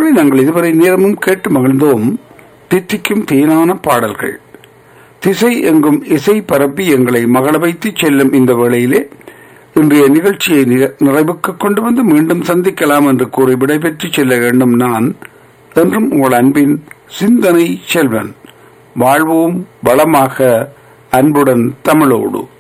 சொந்தங்களை நாங்கள் இதுவரை நேரமும் கேட்டு மகிழ்ந்தோம். தித்திக்கும் தேனான பாடல்கள், திசை எங்கும் இசை பரப்பி எங்களை மகள வைத்து செல்லும் இந்த வேளையிலே இன்றைய நிகழ்ச்சியை நிறைவுக்கு கொண்டு வந்து மீண்டும் சந்திக்கலாம் என்று கூறி விடைபெற்று செல்ல வேண்டும். நான் என்றும் உங்கள் அன்பின் சிந்தனை செல்வன். வாழ்வோம் வளமாக, அன்புடன் தமிழோடு.